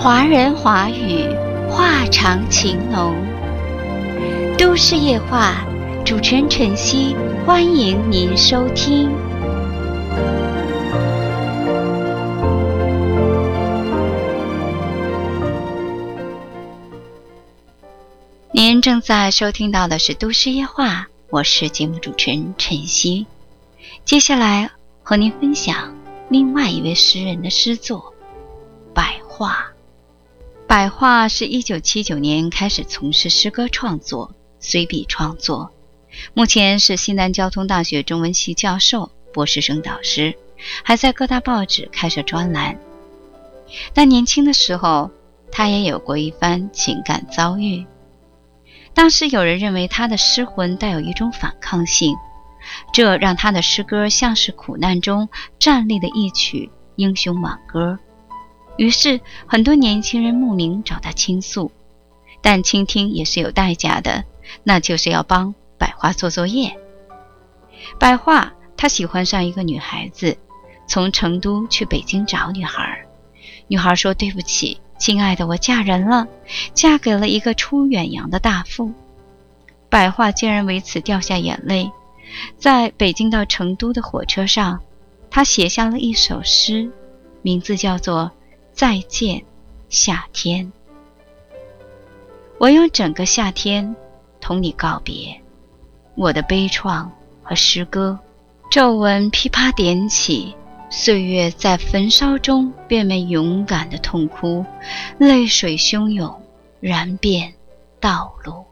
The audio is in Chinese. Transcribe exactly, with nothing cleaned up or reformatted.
华人华语，话长情浓。都市夜话，主持人晨曦，欢迎您收听。您正在收听到的是都市夜话，我是节目主持人晨曦。接下来和您分享另外一位诗人的诗作《百话》。百话是一九七九年开始从事诗歌创作、随笔创作，目前是西南交通大学中文系教授、博士生导师，还在各大报纸开设专栏。但年轻的时候，他也有过一番情感遭遇。当时有人认为他的诗魂带有一种反抗性，这让他的诗歌像是苦难中站立的一曲英雄挽歌。于是很多年轻人慕名找他倾诉，但倾听也是有代价的，那就是要帮百花做作业。百花他喜欢上一个女孩子，从成都去北京找女孩。女孩说，对不起亲爱的，我嫁人了，嫁给了一个出远洋的大富。百花竟然为此掉下眼泪。在北京到成都的火车上，他写下了一首诗，名字叫做再见夏天。我用整个夏天同你告别，我的悲怆和诗歌，皱纹噼啪点起，岁月在焚烧中变为勇敢的痛哭，泪水汹涌，燃遍道路。